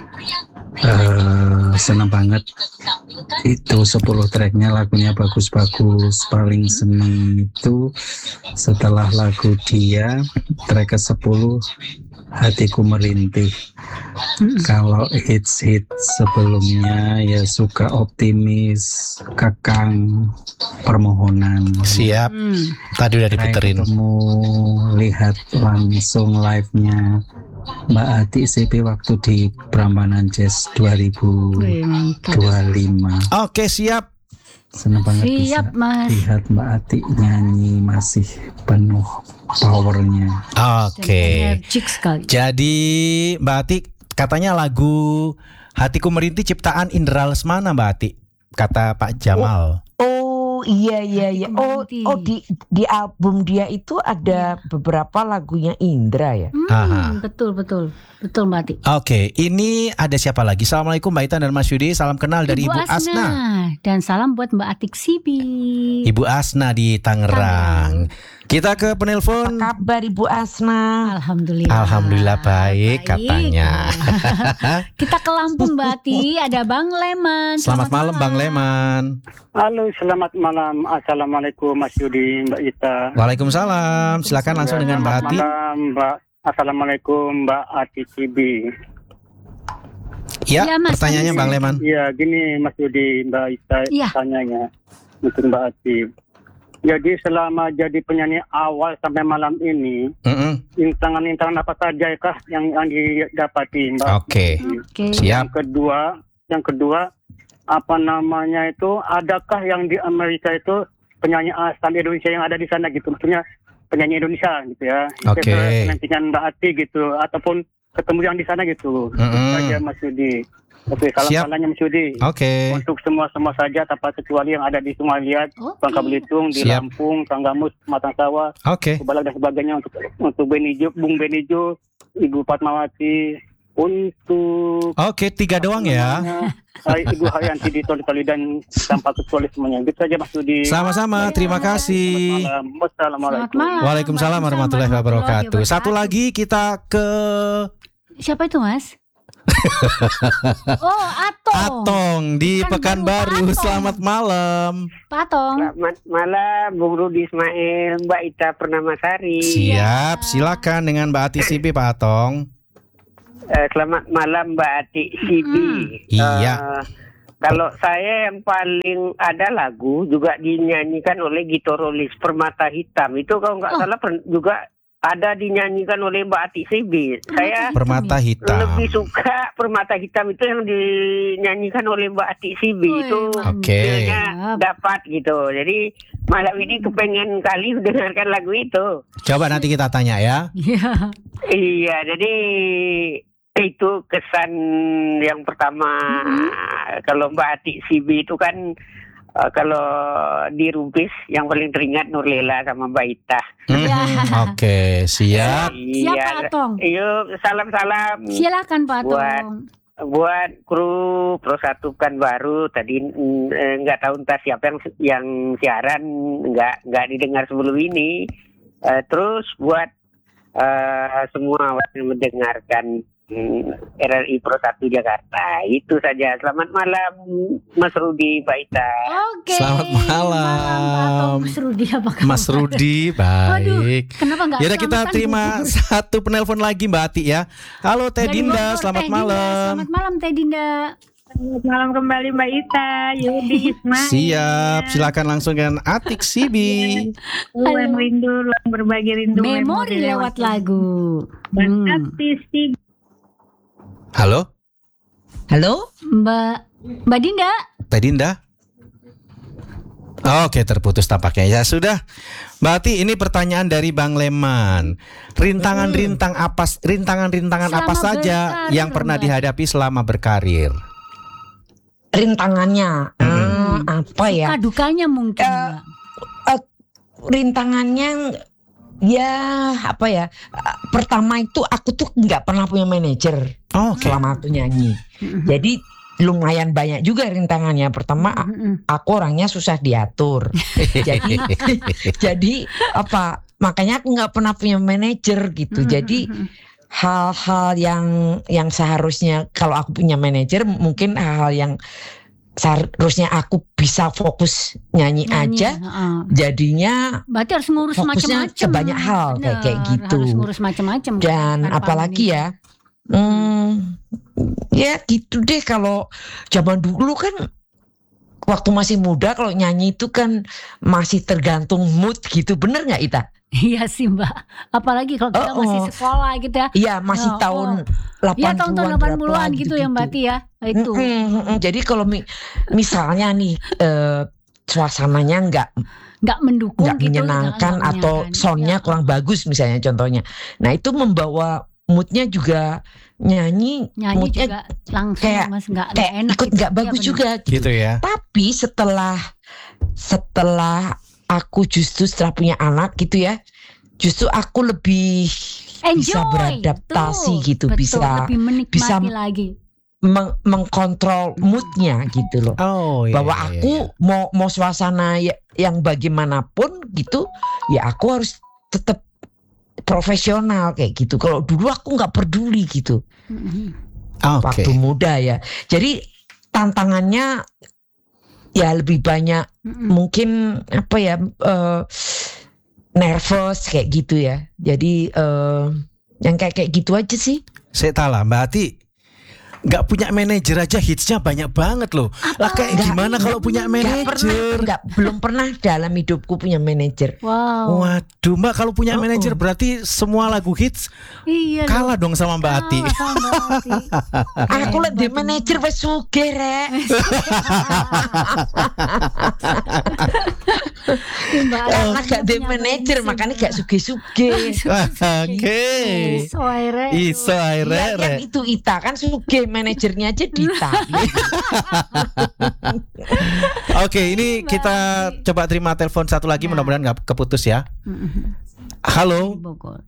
[SPEAKER 5] Uh, senang banget itu sepuluh tracknya, lagunya bagus-bagus. Paling seneng itu setelah lagu dia track ke sepuluh Hatiku Merintih. Kalau hits-hits sebelumnya ya Suka Optimis, Kakang, Permohonan.
[SPEAKER 1] Siap.
[SPEAKER 2] Hmm.
[SPEAKER 1] Tadi udah
[SPEAKER 5] Saya
[SPEAKER 1] diputerin.
[SPEAKER 5] ketemu lihat langsung live-nya Mbak Ati C P waktu di Prambanan Jazz dua ribu
[SPEAKER 2] Wih, mantap.
[SPEAKER 5] dua puluh lima.
[SPEAKER 1] Oke, siap.
[SPEAKER 5] Senang banget
[SPEAKER 2] Siap,
[SPEAKER 5] bisa
[SPEAKER 2] Mas.
[SPEAKER 5] lihat Mbak Ati nyanyi masih penuh powernya.
[SPEAKER 1] Oke.
[SPEAKER 2] Energik sekali.
[SPEAKER 1] Jadi Mbak Ati katanya lagu Hatiku Merintih ciptaan Indra Lesmana, Mbak Ati. Kata Pak Jamal.
[SPEAKER 4] Oh iya iya iya. Oh
[SPEAKER 2] Nanti.
[SPEAKER 4] oh di di album dia itu ada beberapa lagunya Indra ya.
[SPEAKER 2] Hmm,
[SPEAKER 1] Aha.
[SPEAKER 2] betul betul betul Mbak Ati.
[SPEAKER 1] Oke, ini ada siapa lagi? Assalamualaikum Mbak Ita dan Mas Yudi. Salam kenal dari Ibu, Asna.
[SPEAKER 2] Dan salam buat Mbak Atik Sibi.
[SPEAKER 1] Ibu Asna di Tangerang. Kita ke penelpon.
[SPEAKER 4] Apa kabar Ibu Asna?
[SPEAKER 2] Alhamdulillah.
[SPEAKER 1] Alhamdulillah baik, katanya.
[SPEAKER 2] Kita ke Lampung Mbak Ati. Ada Bang Leman.
[SPEAKER 1] Selamat malam Bang Leman.
[SPEAKER 6] Halo, selamat malam. Assalamualaikum Mas Yudi, Mbak Ita.
[SPEAKER 1] Waalaikumsalam. Silakan langsung dengan Mbak Ati.
[SPEAKER 6] Selamat malam, Mbak. Assalamualaikum, Mbak Ati Cibi.
[SPEAKER 1] Ya,
[SPEAKER 2] Ya, Mas,
[SPEAKER 1] pertanyaannya
[SPEAKER 2] Anies.
[SPEAKER 1] Bang Leman.
[SPEAKER 6] Iya, gini Mas Yudi, Mbak Ita
[SPEAKER 2] Iya.
[SPEAKER 6] tanyanya untuk Mbak Ati. Jadi selama jadi penyanyi awal sampai malam ini,
[SPEAKER 1] Mm-mm.
[SPEAKER 6] intangan-intangan apa saja kah yang, yang didapati, Mbak?
[SPEAKER 1] Oke.
[SPEAKER 2] Oke.
[SPEAKER 1] Siap.
[SPEAKER 6] Yang kedua, yang kedua apa namanya itu? Adakah yang di Amerika itu penyanyi asal Indonesia yang ada di sana gitu? Maksudnya penyanyi Indonesia gitu ya.
[SPEAKER 1] Oke.
[SPEAKER 6] Penantikan Mbak Ati gitu, ataupun ketemu yang di sana gitu. Itu
[SPEAKER 1] Mm-mm.
[SPEAKER 6] saja Mas Yudi. Oke, salam
[SPEAKER 1] Siap.
[SPEAKER 6] salahnya Mas Yudi.
[SPEAKER 1] Oke.
[SPEAKER 6] Untuk semua-semua saja tanpa kecuali yang ada di Sumalia,
[SPEAKER 2] Oke.
[SPEAKER 6] Bangka Belitung, di
[SPEAKER 1] Siap.
[SPEAKER 6] Lampung, Tanggamus, Matang Sawah,
[SPEAKER 1] Oke.
[SPEAKER 6] Kubalak dan sebagainya, untuk untuk Benijo, Bung Benijo, Ibu Fatmawati, untuk
[SPEAKER 1] Oke, tiga doang ya.
[SPEAKER 6] namanya, Hai, Ibu Haryanti di Toli-Toli dan tanpa kecuali semuanya. Gitu saja Mas Yudi.
[SPEAKER 1] Sama-sama, terima kasih.
[SPEAKER 6] Selamat malam. Wassalamualaikum.
[SPEAKER 2] Selamat malam.
[SPEAKER 1] Waalaikumsalam warahmatullahi wabarakatuh. Satu lagi kita ke
[SPEAKER 2] Siapa itu Mas? Oh, Atong.
[SPEAKER 1] Atong di
[SPEAKER 2] Pekanbaru,
[SPEAKER 1] Pekanbaru.
[SPEAKER 2] Atong.
[SPEAKER 1] Selamat malam.
[SPEAKER 2] Pak Atong.
[SPEAKER 7] Selamat malam Bung Rudi Ismail, Mbak Ita Pernamasari.
[SPEAKER 1] Siap, silakan dengan Mbak Ati Sibi Pak Atong.
[SPEAKER 7] Eh, selamat malam Mbak Ati Sibi.
[SPEAKER 1] Iya.
[SPEAKER 7] Eh, kalau saya yang paling ada lagu juga dinyanyikan oleh gitarolis Permata Hitam. Itu kalau nggak
[SPEAKER 2] Oh.
[SPEAKER 7] salah per- juga ada dinyanyikan oleh Mbak Ati Sibi. Saya
[SPEAKER 1] Permata hitam.
[SPEAKER 7] lebih suka Permata Hitam itu yang dinyanyikan oleh Mbak Ati Sibi.
[SPEAKER 2] Wih,
[SPEAKER 7] Itu
[SPEAKER 1] Oke.
[SPEAKER 7] feelnya dapat gitu. Jadi malam ini kepengen kali dengarkan lagu itu.
[SPEAKER 1] Coba nanti kita tanya ya.
[SPEAKER 2] Iya.
[SPEAKER 7] Iya, jadi itu kesan yang pertama. Kalau Mbak Ati Sibi itu kan eh, kalau di Rumpis yang paling teringat Nurlela sama Mbak Ita.
[SPEAKER 1] Hmm,
[SPEAKER 2] Ya.
[SPEAKER 1] Oke, siap.
[SPEAKER 2] Siap Pak Atong.
[SPEAKER 7] Yuk, salam-salam
[SPEAKER 2] Silakan Pak
[SPEAKER 7] Buat-
[SPEAKER 2] Atong.
[SPEAKER 7] buat kru Pro satu Pekanbaru. Tadi mm, eh, nggak tahu entah siapa yang yang siaran nggak nggak didengar sebelum ini. Eh, terus buat eh, semua yang mendengarkan mm, R R I Pro satu Jakarta. Itu saja. Selamat malam Mas Rudi, Mbak Ita.
[SPEAKER 2] Oke.
[SPEAKER 1] Selamat malam.
[SPEAKER 2] Pak Atong. Mas Rudi apa kabar?
[SPEAKER 1] Mas Rudi,
[SPEAKER 2] Waduh,
[SPEAKER 1] baik.
[SPEAKER 2] kenapa nggak
[SPEAKER 1] Yaudah kita
[SPEAKER 2] selamatan,
[SPEAKER 1] terima
[SPEAKER 2] Bu?
[SPEAKER 1] satu penelpon lagi Mbak Ati ya. Halo Teh
[SPEAKER 2] Dari
[SPEAKER 1] Dinda,
[SPEAKER 2] Bogor,
[SPEAKER 1] selamat
[SPEAKER 2] Teh Dinda.
[SPEAKER 1] malam.
[SPEAKER 2] Selamat malam Teh Dinda.
[SPEAKER 8] Selamat malam kembali Mbak Ita, Yudi Ismail.
[SPEAKER 1] Siap, silakan langsung dengan Atik Sibi.
[SPEAKER 8] Ruang rindu, ruang berbagi rindu.
[SPEAKER 2] Memori lewat lagu. Hmm.
[SPEAKER 8] Mbak Ati
[SPEAKER 1] Halo,
[SPEAKER 4] Halo?
[SPEAKER 2] Mbak Mbak Dinda.
[SPEAKER 1] Teh Dinda. Oke, terputus tampaknya. Ya sudah. Mbak Ati, ini pertanyaan dari Bang Leman. Rintangan-rintang apa rintangan-rintangan apa
[SPEAKER 2] Selama
[SPEAKER 1] saja
[SPEAKER 2] berkarir,
[SPEAKER 1] yang pernah
[SPEAKER 2] Mbak.
[SPEAKER 1] dihadapi selama berkarir?
[SPEAKER 4] Rintangannya.
[SPEAKER 1] Hmm.
[SPEAKER 4] Hmm. Uh, apa ya?
[SPEAKER 2] Suka dukanya mungkin.
[SPEAKER 4] Eh,
[SPEAKER 2] Mbak.
[SPEAKER 4] Uh, rintangannya ya apa ya? Uh, pertama itu aku tuh nggak pernah punya manajer
[SPEAKER 1] Oh, oke.
[SPEAKER 4] selama aku nyanyi. Jadi lumayan banyak juga rintangannya. Pertama a-
[SPEAKER 2] Mm-mm.
[SPEAKER 4] aku orangnya susah diatur. jadi jadi apa? Makanya aku nggak pernah punya manajer gitu. Jadi hal-hal yang yang seharusnya kalau aku punya manajer mungkin hal-hal yang seharusnya aku bisa fokus nyanyi,
[SPEAKER 2] Nyanyi,
[SPEAKER 4] aja
[SPEAKER 2] heeh.
[SPEAKER 4] jadinya
[SPEAKER 2] Berarti harus ngurus
[SPEAKER 4] fokusnya
[SPEAKER 2] macam-macam.
[SPEAKER 4] ke banyak hal, kayak- kayak
[SPEAKER 2] Bener,
[SPEAKER 4] gitu.
[SPEAKER 2] Harus ngurus macam-macam.
[SPEAKER 4] dan
[SPEAKER 2] tanpa
[SPEAKER 4] apalagi
[SPEAKER 2] manajer.
[SPEAKER 4] ya hmm, ya gitu deh. Kalau zaman dulu kan waktu masih muda kalau nyanyi itu kan masih tergantung mood gitu, bener nggak Ita?
[SPEAKER 2] Iya sih Mbak. Apalagi kalau kita
[SPEAKER 4] Oh,
[SPEAKER 2] masih
[SPEAKER 4] oh.
[SPEAKER 2] sekolah gitu ya.
[SPEAKER 4] Iya masih
[SPEAKER 2] Oh,
[SPEAKER 4] tahun
[SPEAKER 2] oh. Iya tahun-tahun
[SPEAKER 4] delapan
[SPEAKER 2] delapan
[SPEAKER 4] puluhan
[SPEAKER 2] puluhan gitu ya Mbak Ti ya. Itu.
[SPEAKER 4] Mm-mm, mm-mm. Jadi kalau mi- misalnya nih eh, suasananya nggak
[SPEAKER 2] Nggak mendukung
[SPEAKER 4] nggak
[SPEAKER 2] gitu.
[SPEAKER 4] menyenangkan
[SPEAKER 2] nggak
[SPEAKER 4] atau
[SPEAKER 2] menyenangkan.
[SPEAKER 4] soundnya
[SPEAKER 2] Ya.
[SPEAKER 4] kurang bagus misalnya contohnya. Nah itu membawa moodnya juga nyanyi,
[SPEAKER 2] Nyanyi
[SPEAKER 4] moodnya
[SPEAKER 2] juga langsung
[SPEAKER 4] kayak-
[SPEAKER 2] mas nggak nggak
[SPEAKER 4] kayak
[SPEAKER 2] enak
[SPEAKER 4] ikut
[SPEAKER 2] gitu.
[SPEAKER 4] nggak
[SPEAKER 2] Iya,
[SPEAKER 4] bagus
[SPEAKER 2] benar.
[SPEAKER 4] juga gitu.
[SPEAKER 1] Gitu ya.
[SPEAKER 4] Tapi setelah setelah aku justru setelah punya anak gitu ya, justru aku lebih bisa
[SPEAKER 2] Enjoy,
[SPEAKER 4] beradaptasi
[SPEAKER 2] betul,
[SPEAKER 4] gitu,
[SPEAKER 2] betul,
[SPEAKER 4] bisa
[SPEAKER 2] lebih menikmati
[SPEAKER 4] bisa
[SPEAKER 2] lagi.
[SPEAKER 4] meng- mengkontrol moodnya gitu loh.
[SPEAKER 1] Oh iya.
[SPEAKER 4] Bahwa
[SPEAKER 1] iya,
[SPEAKER 4] aku
[SPEAKER 1] iya.
[SPEAKER 4] mau mau suasana ya- yang bagaimanapun gitu, ya aku harus tetap profesional kayak gitu. Kalau dulu aku nggak peduli gitu
[SPEAKER 2] Mhm.
[SPEAKER 1] Oke.
[SPEAKER 4] waktu muda ya. Jadi tantangannya ya lebih banyak
[SPEAKER 2] Mhm.
[SPEAKER 4] mungkin apa ya eh, nervous kayak gitu ya. Jadi eh, yang kayak kayak gitu aja sih.
[SPEAKER 1] Saya tahu lah Mbak Ati nggak punya manajer aja hitsnya banyak banget loh. Lah kayak
[SPEAKER 4] Nggak-
[SPEAKER 1] gimana kalau punya
[SPEAKER 4] Nggak pernah,
[SPEAKER 1] manajer?
[SPEAKER 4] nggak belum pernah dalam hidupku punya manajer.
[SPEAKER 2] Wow.
[SPEAKER 1] Waduh Mbak, kalau punya
[SPEAKER 4] Oh,
[SPEAKER 1] manajer
[SPEAKER 4] oh.
[SPEAKER 1] berarti semua lagu hits
[SPEAKER 2] Iya.
[SPEAKER 1] kalah dong sama Mbak Ati.
[SPEAKER 2] Kalah sama Mbak Ati.
[SPEAKER 4] Aku
[SPEAKER 2] Hebat
[SPEAKER 4] lebih
[SPEAKER 2] ini.
[SPEAKER 4] manajer wes sugih rek.
[SPEAKER 2] Mbak Ati
[SPEAKER 4] Karena gak di
[SPEAKER 2] punya
[SPEAKER 4] manajer
[SPEAKER 2] prinsip.
[SPEAKER 4] makanya gak sugih-sugih.
[SPEAKER 1] Oke.
[SPEAKER 2] Iso akhirnya.
[SPEAKER 1] Iso
[SPEAKER 4] Iya
[SPEAKER 1] akhirnya.
[SPEAKER 4] kan itu Ita kan sugih, manajernya aja Dita.
[SPEAKER 1] Oke, ini kita coba terima telepon satu lagi,
[SPEAKER 2] Ya.
[SPEAKER 1] mudah-mudahan nggak keputus ya.
[SPEAKER 2] Mhm.
[SPEAKER 1] Halo,
[SPEAKER 2] Bogor.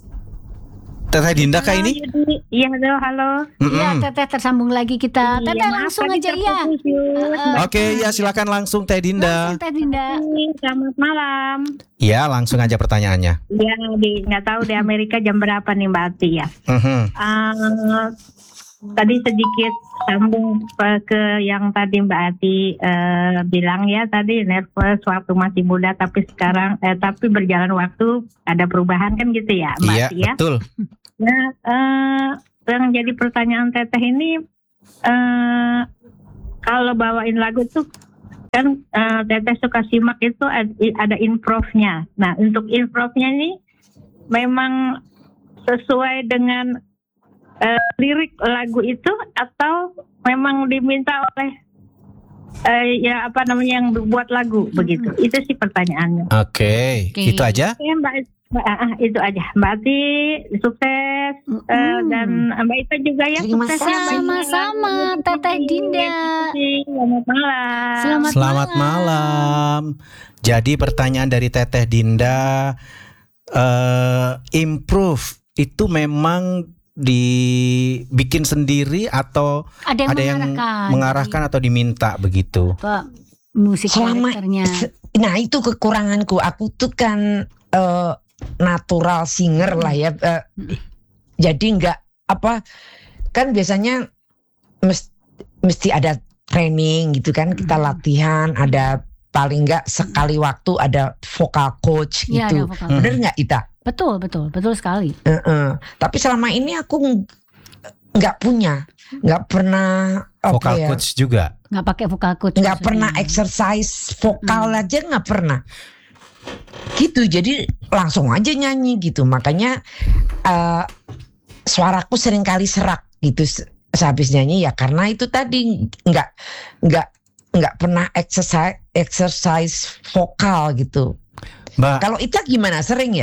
[SPEAKER 1] Teteh Dinda kah ini?
[SPEAKER 8] Iya, halo, halo.
[SPEAKER 2] Iya,
[SPEAKER 1] Mm-mm.
[SPEAKER 2] Teteh tersambung lagi kita.
[SPEAKER 8] Iya,
[SPEAKER 2] Teteh
[SPEAKER 8] maaf
[SPEAKER 2] langsung
[SPEAKER 8] tadi
[SPEAKER 2] aja ya.
[SPEAKER 8] terputus, Yus.
[SPEAKER 2] Heeh.
[SPEAKER 1] Oke, ya silakan langsung Teh Dinda.
[SPEAKER 2] Langsung Teh Dinda.
[SPEAKER 8] Selamat malam.
[SPEAKER 1] Ya, langsung aja pertanyaannya.
[SPEAKER 8] Ya, di nggak tahu di Amerika jam berapa nih Mbak Ati ya.
[SPEAKER 1] Mhm.
[SPEAKER 8] Eh, tadi sedikit sambung eh, ke yang tadi Mbak Ati eh, bilang ya tadi nervous waktu masih muda tapi sekarang eh, tapi berjalan waktu ada perubahan kan gitu ya Mbak
[SPEAKER 1] Iya,
[SPEAKER 8] Ati ya.
[SPEAKER 1] betul.
[SPEAKER 8] Nah, eh, yang jadi pertanyaan Teteh ini eh, kalau bawain lagu tuh kan eh, Teteh suka simak itu ad- ada improve-nya. Nah, untuk improve-nya ini memang sesuai dengan eh, lirik lagu itu atau memang diminta oleh eh, ya apa namanya yang buat lagu begitu. Itu sih pertanyaannya.
[SPEAKER 1] Oke,
[SPEAKER 2] Oke.
[SPEAKER 1] gitu aja.
[SPEAKER 8] Ya Mbak, Mbak ah, ah, itu aja. Mbak Ati sukses eh, dan Mbak Ita juga ya
[SPEAKER 4] Terima
[SPEAKER 8] sukses ya, Mbak Ita.
[SPEAKER 2] Sama-sama, Teteh Dinda.
[SPEAKER 8] Selamat malam.
[SPEAKER 2] Selamat,
[SPEAKER 1] Selamat malam. Jadi pertanyaan dari Teteh Dinda, eh, improve itu memang dibikin sendiri atau
[SPEAKER 2] Ada yang
[SPEAKER 1] ada yang
[SPEAKER 2] mengarahkan.
[SPEAKER 1] mengarahkan atau diminta begitu?
[SPEAKER 2] Apa musik
[SPEAKER 4] Selama
[SPEAKER 2] karakternya.
[SPEAKER 4] se- nah itu kekuranganku. Aku tuh kan eh, natural singer lah ya. Eh, jadi nggak apa kan biasanya mes- mesti ada training gitu kan, kita latihan, ada paling nggak sekali waktu ada vocal coach
[SPEAKER 2] Iya,
[SPEAKER 4] gitu.
[SPEAKER 2] ada vokal.
[SPEAKER 4] Bener nggak Ita?
[SPEAKER 2] Betul, betul, betul sekali.
[SPEAKER 4] Heeh. Tapi selama ini aku ng- nggak punya, nggak pernah apa
[SPEAKER 1] Vokal
[SPEAKER 4] ya,
[SPEAKER 1] coach juga.
[SPEAKER 2] Nggak pakai vokal coach.
[SPEAKER 4] nggak
[SPEAKER 2] maksudnya.
[SPEAKER 4] pernah exercise vokal
[SPEAKER 2] Hmm.
[SPEAKER 4] aja nggak pernah. Gitu, jadi langsung aja nyanyi gitu. Makanya eh, suaraku sering kali serak gitu se- sehabis nyanyi ya karena itu tadi nggak nggak nggak pernah exercise exercise vokal gitu.
[SPEAKER 1] Mbak,
[SPEAKER 4] Kalau Ita gimana? Sering ya?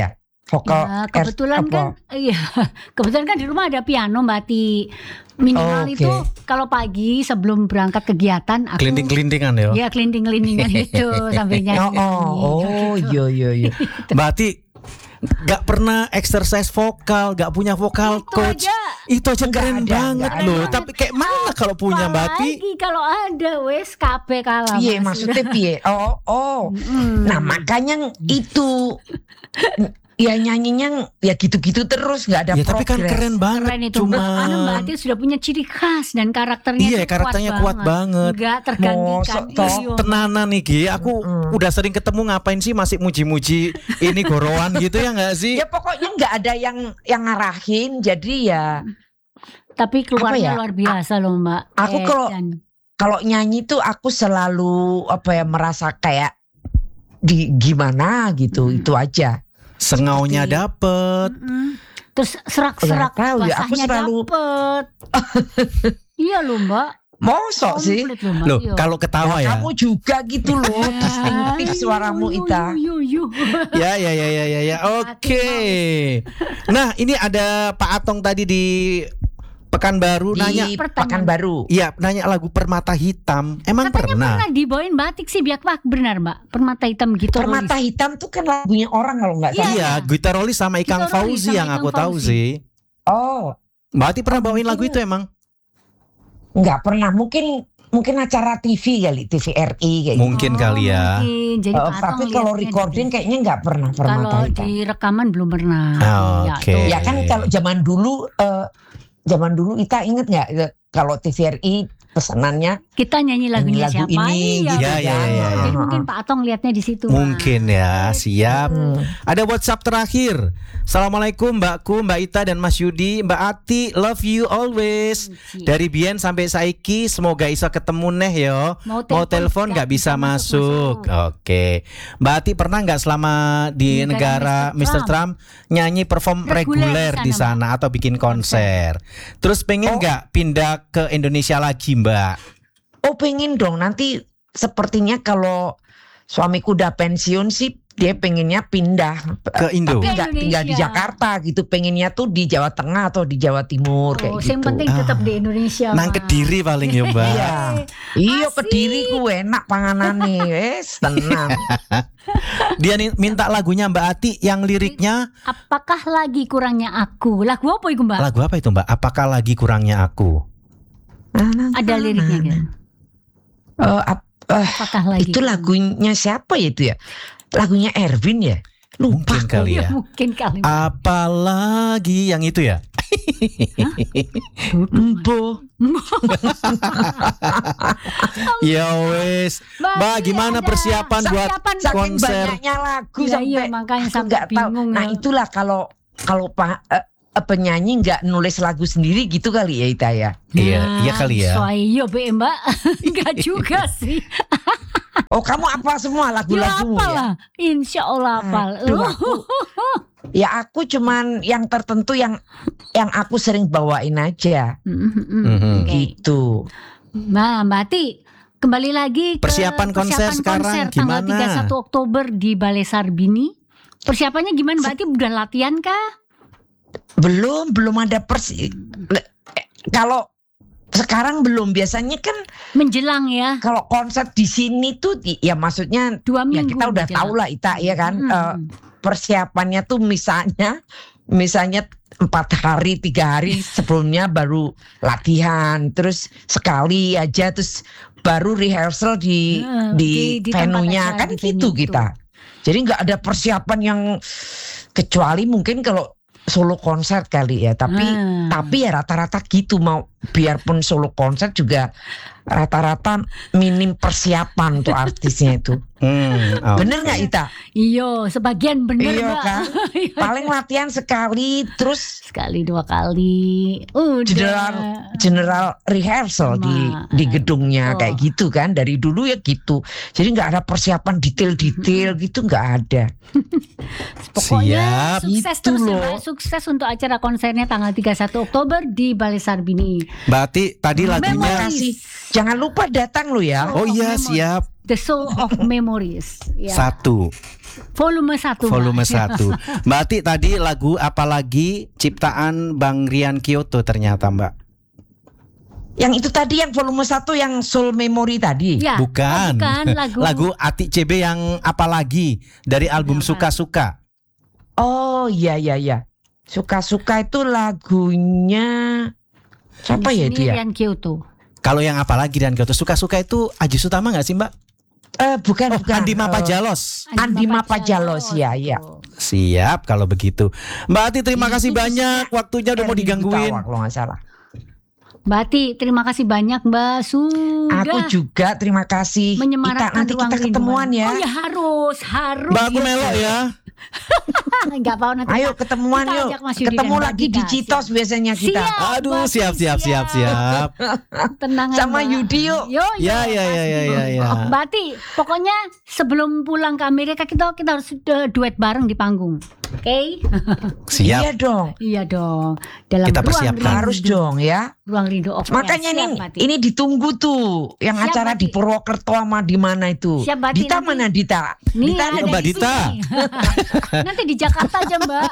[SPEAKER 4] Vokal
[SPEAKER 2] Ya,
[SPEAKER 4] er-
[SPEAKER 2] kebetulan
[SPEAKER 4] apa?
[SPEAKER 2] kan, iya, kebetulan kan di rumah ada piano Mbak Ati. Minimal
[SPEAKER 4] Oh, oke.
[SPEAKER 2] itu kalau pagi sebelum berangkat kegiatan aku
[SPEAKER 1] Kelinting-kelintingan ya.
[SPEAKER 2] ya kelinting-kelintingan itu sambil nyanyi.
[SPEAKER 4] Oh, oh, oh, iya iya iya.
[SPEAKER 1] Mbak Ati gak pernah exercise vokal, gak punya vokal
[SPEAKER 2] Itu
[SPEAKER 1] coach.
[SPEAKER 2] aja.
[SPEAKER 1] Itu aja
[SPEAKER 4] Nggak
[SPEAKER 1] keren
[SPEAKER 4] ada,
[SPEAKER 1] banget
[SPEAKER 4] nggak
[SPEAKER 1] loh.
[SPEAKER 2] ada.
[SPEAKER 1] Tapi kayak mana kalau punya Mbak Ati?
[SPEAKER 2] Apalagi kalau ada wes K P kalah.
[SPEAKER 4] Piye
[SPEAKER 2] Mas.
[SPEAKER 4] maksudnya piye? Oh, oh.
[SPEAKER 2] Mm.
[SPEAKER 4] Nah, makanya itu ya nyanyinya ya gitu-gitu terus nggak ada
[SPEAKER 1] Ya tapi kan
[SPEAKER 4] progres.
[SPEAKER 1] keren banget.
[SPEAKER 2] Keren itu
[SPEAKER 1] Cuma
[SPEAKER 2] Mbak. Karena Mbak Ati sudah punya ciri khas dan karakternya
[SPEAKER 1] Iya,
[SPEAKER 2] tuh
[SPEAKER 1] karakternya kuat banget.
[SPEAKER 2] Enggak tergantikan.
[SPEAKER 4] Mosok toh.
[SPEAKER 2] Iya.
[SPEAKER 1] tenanan nih Gi, aku
[SPEAKER 4] Mm-mm.
[SPEAKER 1] udah sering ketemu ngapain sih masih muji-muji ini gorowan gitu ya nggak sih?
[SPEAKER 4] Ya pokoknya nggak ada yang yang ngarahin, jadi ya
[SPEAKER 2] Tapi keluarnya
[SPEAKER 4] Apa ya?
[SPEAKER 2] luar biasa loh Mbak.
[SPEAKER 4] Aku
[SPEAKER 2] Eh,
[SPEAKER 4] kalau-
[SPEAKER 2] dan-
[SPEAKER 4] kalau nyanyi tuh aku selalu apa ya merasa kayak di gimana gitu,
[SPEAKER 2] Hmm.
[SPEAKER 4] itu aja.
[SPEAKER 1] Sengaunya
[SPEAKER 4] Seperti-
[SPEAKER 1] dapet.
[SPEAKER 2] Mm-mm. Terus serak-serak
[SPEAKER 4] Nggak tahu ya, aku
[SPEAKER 2] basahnya
[SPEAKER 4] selalu-
[SPEAKER 2] dapet. Iya loh Mbak.
[SPEAKER 4] Mosok sih.
[SPEAKER 2] Komplit loh Mbak.
[SPEAKER 1] Loh,
[SPEAKER 2] Iya.
[SPEAKER 1] kalau ketawa ya.
[SPEAKER 4] Kamu juga gitu loh, distinktif suaramu
[SPEAKER 2] Yu,
[SPEAKER 4] Ita.
[SPEAKER 2] yu, yu, yu.
[SPEAKER 1] Ya ya ya ya ya ya. Oke. Nah, ini ada Pak Atong tadi di Pekanbaru nanya.
[SPEAKER 4] Di
[SPEAKER 2] Pertanyaan.
[SPEAKER 4] Pekanbaru.
[SPEAKER 1] Iya, nanya lagu Permata Hitam. Emang
[SPEAKER 2] Katanya
[SPEAKER 1] pernah?
[SPEAKER 2] pernah dibawain batik sih biak pak benar Mbak. Permata hitam gitu.
[SPEAKER 4] Permata hitam tuh kan lagunya orang kalau nggak salah.
[SPEAKER 1] Iya, Gitarolis sama Ikang
[SPEAKER 2] Gitarolis
[SPEAKER 1] Fauzi
[SPEAKER 2] sama
[SPEAKER 1] yang
[SPEAKER 2] Ikang
[SPEAKER 1] aku tahu
[SPEAKER 2] Fauzi.
[SPEAKER 1] sih.
[SPEAKER 4] Oh,
[SPEAKER 1] Mbak Ati pernah bawain lagu itu emang?
[SPEAKER 4] nggak pernah. Mungkin mungkin acara T V kali, T V R I kayak gitu.
[SPEAKER 1] Mungkin kali ya.
[SPEAKER 2] Mungkin. Jadi
[SPEAKER 4] Eh,
[SPEAKER 2] Pak Atong
[SPEAKER 4] tapi kalau
[SPEAKER 2] lihatnya
[SPEAKER 4] recording
[SPEAKER 2] di-
[SPEAKER 4] kayaknya nggak pernah Permata
[SPEAKER 2] kalau
[SPEAKER 4] hitam.
[SPEAKER 2] di rekaman belum pernah.
[SPEAKER 1] Ah,
[SPEAKER 2] Ya,
[SPEAKER 1] oke.
[SPEAKER 2] tuh.
[SPEAKER 4] Ya kan kalau zaman dulu eh, zaman dulu Ita inget nggak eh, kalau T V R I pesanannya
[SPEAKER 2] Kita nyanyi lagunya
[SPEAKER 4] lagu
[SPEAKER 2] siapa?
[SPEAKER 4] ini,
[SPEAKER 2] Iya,
[SPEAKER 4] gitu
[SPEAKER 1] Ya,
[SPEAKER 2] betul.
[SPEAKER 1] ya, ya, ya.
[SPEAKER 2] Jadi mungkin Pak Atong lihatnya di situ.
[SPEAKER 1] Mungkin ya, siap.
[SPEAKER 4] Hmm.
[SPEAKER 1] Ada WhatsApp terakhir. Assalamualaikum Mbakku, Mbak Ita dan Mas Yudi. Mbak Ati, love you always. Dari Bien sampai saiki, semoga iso ketemu neh yo.
[SPEAKER 2] Mau
[SPEAKER 1] Mau telepon nggak bisa masuk. Oke. Mbak Ati pernah nggak selama di
[SPEAKER 2] Di
[SPEAKER 1] negara
[SPEAKER 2] negara
[SPEAKER 1] mister Trump nyanyi perform
[SPEAKER 2] Reguler
[SPEAKER 1] reguler
[SPEAKER 2] di
[SPEAKER 1] di
[SPEAKER 2] sana,
[SPEAKER 1] sana atau bikin konser? Terus pengen
[SPEAKER 4] Oh.
[SPEAKER 1] nggak pindah ke Indonesia lagi, Mbak?
[SPEAKER 4] Oh pengen dong, nanti sepertinya kalau suamiku udah pensiun sih dia pengennya pindah
[SPEAKER 1] Ke Indo.
[SPEAKER 4] tapi nggak
[SPEAKER 2] Ke
[SPEAKER 4] tinggal di
[SPEAKER 2] Indonesia.
[SPEAKER 4] Jakarta gitu, pengennya tuh di Jawa Tengah atau di Jawa Timur
[SPEAKER 2] Oh,
[SPEAKER 4] kayak
[SPEAKER 2] yang
[SPEAKER 4] gitu.
[SPEAKER 2] penting tetap di Indonesia.
[SPEAKER 1] Nang
[SPEAKER 2] Mas.
[SPEAKER 1] Kediri paling ya, Mbak.
[SPEAKER 4] Iya, iya
[SPEAKER 2] Asik.
[SPEAKER 4] Kediri ku enak panganane, wes tenang.
[SPEAKER 1] Dia nih minta lagunya Mbak Ati yang liriknya
[SPEAKER 2] Apakah lagi kurangnya aku? Lagu apa itu Mbak?
[SPEAKER 1] lagu apa itu Mbak? Apakah lagi kurangnya aku?
[SPEAKER 2] Ada liriknya kan?
[SPEAKER 4] Eh, ap- eh,
[SPEAKER 2] Apakah lagi?
[SPEAKER 4] itu lagunya siapa ya itu ya? Lagunya Erwin ya? Lupa.
[SPEAKER 1] Mungkin kali ya.
[SPEAKER 2] Mungkin kali.
[SPEAKER 1] Apalagi yang itu ya?
[SPEAKER 4] Empo.
[SPEAKER 1] Ya wes. Mbak,
[SPEAKER 2] iya,
[SPEAKER 1] gimana
[SPEAKER 2] ada.
[SPEAKER 1] persiapan buat
[SPEAKER 2] Persiapan.
[SPEAKER 4] Saking
[SPEAKER 1] konser?
[SPEAKER 4] banyaknya lagu
[SPEAKER 2] Iya,
[SPEAKER 4] sampai
[SPEAKER 2] iya, makanya
[SPEAKER 4] aku
[SPEAKER 2] sampai
[SPEAKER 4] nggak tahu.
[SPEAKER 2] bingung.
[SPEAKER 4] Nah
[SPEAKER 2] ya.
[SPEAKER 4] itulah kalau kalau pak eh, eh, penyanyi nggak nulis lagu sendiri gitu kali ya Ita ya.
[SPEAKER 1] Iya,
[SPEAKER 2] Nah,
[SPEAKER 1] iya kali ya.
[SPEAKER 2] Soalnya be Mbak, enggak juga sih.
[SPEAKER 4] Oh kamu apa semua
[SPEAKER 2] Ya
[SPEAKER 4] lagu-lagu
[SPEAKER 2] apa
[SPEAKER 4] ya?
[SPEAKER 2] lah, Insya Allah apal.
[SPEAKER 4] Aduh, aku- Ya aku cuman yang tertentu yang yang aku sering bawain aja
[SPEAKER 1] Mhm.
[SPEAKER 4] gitu.
[SPEAKER 2] Nah, Mbak Ati, kembali lagi ke
[SPEAKER 1] Persiapan konser sekarang
[SPEAKER 2] tanggal
[SPEAKER 1] gimana?
[SPEAKER 2] tiga puluh satu Oktober di Balai Sarbini. Persiapannya gimana Mbak Ati? Udah latihan kah?
[SPEAKER 4] Belum belum ada persi. le- eh, Kalau sekarang belum, biasanya kan
[SPEAKER 2] Menjelang ya,
[SPEAKER 4] kalau konser di sini tuh di- ya maksudnya
[SPEAKER 2] dua
[SPEAKER 4] ya
[SPEAKER 2] minggu.
[SPEAKER 4] kita udah
[SPEAKER 2] menjelang.
[SPEAKER 4] tahu lah Ita ya kan.
[SPEAKER 2] Mm-mm.
[SPEAKER 4] Eh, persiapannya tuh misalnya misalnya empat hari tiga hari sebelumnya baru latihan, terus sekali aja, terus baru rehearsal di
[SPEAKER 2] Nah,
[SPEAKER 4] di,
[SPEAKER 2] di- di tempat
[SPEAKER 4] venue-nya
[SPEAKER 2] acara,
[SPEAKER 4] kan
[SPEAKER 2] di
[SPEAKER 4] gitu
[SPEAKER 2] venue
[SPEAKER 4] kita. Jadi nggak ada persiapan yang, kecuali mungkin kalau solo konser kali ya, tapi
[SPEAKER 2] Ah.
[SPEAKER 4] tapi ya rata-rata gitu, mau biarpun solo konser juga rata-rata minim persiapan tuh artisnya itu.
[SPEAKER 1] Hmm, oh.
[SPEAKER 4] Bener nggak Ita?
[SPEAKER 2] Iyo, sebagian bener
[SPEAKER 4] Iya
[SPEAKER 2] Mbak.
[SPEAKER 4] kan? Paling latihan sekali, terus
[SPEAKER 2] Sekali dua kali. Udah.
[SPEAKER 4] general general rehearsal di
[SPEAKER 2] Ma-
[SPEAKER 4] di gedungnya
[SPEAKER 2] oh.
[SPEAKER 4] kayak gitu kan, dari dulu ya gitu. Jadi nggak ada persiapan detail-detail gitu, nggak ada.
[SPEAKER 2] Pokoknya
[SPEAKER 1] Siap.
[SPEAKER 2] sukses
[SPEAKER 4] Gitu
[SPEAKER 2] terus ya,
[SPEAKER 4] loh.
[SPEAKER 2] Mbak. Sukses untuk acara konsernya tanggal tiga puluh satu Oktober di Balai Sarbini.
[SPEAKER 1] Mbak Ati tadi lagunya.
[SPEAKER 2] Memories.
[SPEAKER 4] Kasih, jangan lupa datang lo ya.
[SPEAKER 1] Oh iya
[SPEAKER 2] Memories.
[SPEAKER 1] siap.
[SPEAKER 2] The Soul of Memories. Ya.
[SPEAKER 1] Satu.
[SPEAKER 2] Volume satu.
[SPEAKER 1] Volume
[SPEAKER 2] Mbak.
[SPEAKER 1] satu. Mbak Ati tadi lagu apalagi ciptaan Bang Rian Kyoto ternyata Mbak.
[SPEAKER 4] Yang itu tadi yang volume satu yang Soul Memory tadi.
[SPEAKER 2] Ya.
[SPEAKER 1] Bukan.
[SPEAKER 2] Oh, bukan lagu.
[SPEAKER 1] Lagu Ati C B yang apalagi dari album
[SPEAKER 2] Apa?
[SPEAKER 1] Suka-Suka.
[SPEAKER 4] Oh iya iya iya. Suka-suka itu lagunya siapa ya
[SPEAKER 2] Ini
[SPEAKER 4] dia?
[SPEAKER 2] Rian Kyoto.
[SPEAKER 1] Kalau yang apalagi Rian Kyoto Suka-Suka itu Aji Sutama nggak sih Mbak?
[SPEAKER 4] Eh bukan
[SPEAKER 1] Oh,
[SPEAKER 4] bukan.
[SPEAKER 1] Andi
[SPEAKER 4] Eh,
[SPEAKER 1] Mapajalos.
[SPEAKER 4] Andi Mapajalos, ya, ya.
[SPEAKER 1] Siap kalau begitu. Mbak Ati terima
[SPEAKER 2] Itu
[SPEAKER 1] kasih banyak. Waktunya udah mau
[SPEAKER 4] Erwin
[SPEAKER 1] digangguin.
[SPEAKER 4] Gutawa, kalau nggak salah.
[SPEAKER 2] Mbak Ati, terima kasih banyak Mbak. Sudah
[SPEAKER 4] Aku juga terima kasih. Kita
[SPEAKER 2] menyemarakkan
[SPEAKER 4] nanti
[SPEAKER 2] ruang
[SPEAKER 4] kita ketemuan
[SPEAKER 2] rinduan.
[SPEAKER 4] ya.
[SPEAKER 2] Oh ya harus, harus.
[SPEAKER 1] Mbak aku melok ya.
[SPEAKER 2] Enggak mau nanti.
[SPEAKER 4] Ayo
[SPEAKER 2] kita-
[SPEAKER 4] ketemuan
[SPEAKER 2] kita
[SPEAKER 4] yuk.
[SPEAKER 2] ajak Mas Yudi
[SPEAKER 4] Ketemu
[SPEAKER 2] dan Mbak
[SPEAKER 4] lagi di
[SPEAKER 2] Dita.
[SPEAKER 4] Citos biasanya kita.
[SPEAKER 2] Siap,
[SPEAKER 1] Aduh
[SPEAKER 2] Mbak
[SPEAKER 1] siap
[SPEAKER 2] Ati,
[SPEAKER 1] siap siap siap.
[SPEAKER 2] Tenang aja,
[SPEAKER 4] Sama
[SPEAKER 2] Mbak.
[SPEAKER 4] Yudi yuk.
[SPEAKER 2] Yo, yo,
[SPEAKER 1] Ya ya ya ya ya ya.
[SPEAKER 2] Oh, Mbak Ati, pokoknya sebelum pulang ke Amerika kita kita harus uh, duet bareng di panggung. Oke?
[SPEAKER 1] Siap.
[SPEAKER 4] Iya dong.
[SPEAKER 2] Iya dong. Dalam
[SPEAKER 1] Kita
[SPEAKER 2] ruang
[SPEAKER 1] persiapkan.
[SPEAKER 2] rindu.
[SPEAKER 4] Harus dong ya.
[SPEAKER 2] Ruang rindu oke.
[SPEAKER 4] Makanya
[SPEAKER 2] Siap,
[SPEAKER 4] ini
[SPEAKER 2] Mbak Ati.
[SPEAKER 4] ini ditunggu tuh yang
[SPEAKER 2] Siap,
[SPEAKER 4] acara
[SPEAKER 2] Mbak
[SPEAKER 4] di
[SPEAKER 2] Ati.
[SPEAKER 4] Purwokerto sama di mana itu.
[SPEAKER 2] Siap, Mbak Ati,
[SPEAKER 4] Dita
[SPEAKER 2] nanti.
[SPEAKER 4] mana Dita?
[SPEAKER 2] Nih,
[SPEAKER 4] Dita
[SPEAKER 2] ada
[SPEAKER 1] Mbak
[SPEAKER 2] di
[SPEAKER 1] Dita.
[SPEAKER 2] sini. Nanti di Jakarta aja Mbak.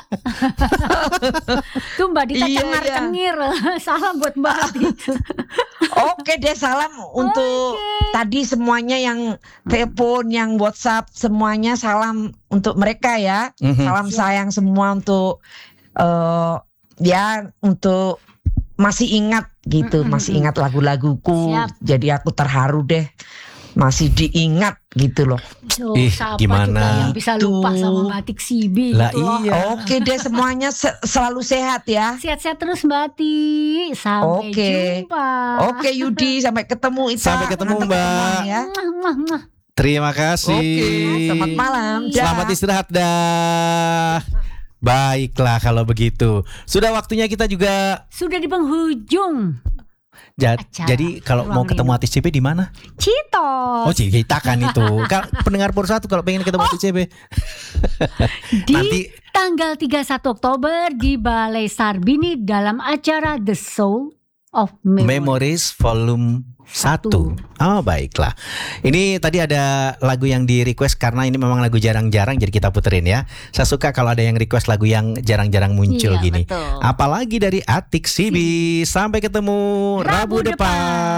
[SPEAKER 2] Tuh Mbak Dita
[SPEAKER 4] Iya,
[SPEAKER 2] cengar-cengir. Salam buat Mbak Ati.
[SPEAKER 4] Oke deh, salam untuk
[SPEAKER 2] Oke.
[SPEAKER 4] tadi semuanya yang telepon, yang WhatsApp, semuanya salam untuk mereka ya.
[SPEAKER 1] Mhm.
[SPEAKER 4] Salam sayang semua untuk eh ya untuk masih ingat gitu,
[SPEAKER 2] Mm-mm.
[SPEAKER 4] masih ingat lagu-laguku.
[SPEAKER 2] Siap.
[SPEAKER 4] Jadi aku terharu deh. Masih diingat gitu loh.
[SPEAKER 2] So,
[SPEAKER 1] Ih,
[SPEAKER 2] siapa
[SPEAKER 1] gimana?
[SPEAKER 2] juga yang bisa lupa
[SPEAKER 4] Tuh.
[SPEAKER 2] sama Mbak Atik Sibi
[SPEAKER 1] Lah
[SPEAKER 2] gitu loh.
[SPEAKER 1] iya.
[SPEAKER 4] Oke deh, semuanya se- selalu sehat ya.
[SPEAKER 2] Sehat-sehat terus Mbak Ati. Sampai
[SPEAKER 4] Oke.
[SPEAKER 2] jumpa.
[SPEAKER 4] Oke Yudi, sampai ketemu Ita.
[SPEAKER 1] Sampai ketemu,
[SPEAKER 4] Mantap
[SPEAKER 1] Mbak.
[SPEAKER 4] ketemuan ya.
[SPEAKER 2] Mwah, mwah, mwah.
[SPEAKER 1] Terima kasih.
[SPEAKER 4] Oke, selamat malam. Dah.
[SPEAKER 1] Selamat istirahat dah. Baiklah kalau begitu. Sudah waktunya kita juga.
[SPEAKER 2] Sudah di penghujung
[SPEAKER 1] Ja-
[SPEAKER 2] Acara
[SPEAKER 1] jadi kalau mau
[SPEAKER 2] Ruang
[SPEAKER 1] ketemu
[SPEAKER 2] Rindu.
[SPEAKER 1] artis C B di mana?
[SPEAKER 2] Citos
[SPEAKER 1] Oh, kita kan itu. Kalau pendengar Pur satu kalau pengen ketemu artis C B.
[SPEAKER 2] di
[SPEAKER 1] nanti
[SPEAKER 2] tanggal tiga puluh satu Oktober di Balai Sarbini dalam acara The Soul of Memory.
[SPEAKER 1] Memories Volume satu. Oh, baiklah. Ini tadi ada lagu yang di request karena ini memang lagu jarang-jarang jadi kita puterin ya. Saya suka kalau ada yang request lagu yang jarang-jarang muncul
[SPEAKER 2] Iya,
[SPEAKER 1] gini.
[SPEAKER 2] betul.
[SPEAKER 1] Apalagi dari Atik Sibi. Sampai ketemu Rabu,
[SPEAKER 2] Rabu
[SPEAKER 1] depan.
[SPEAKER 2] depan.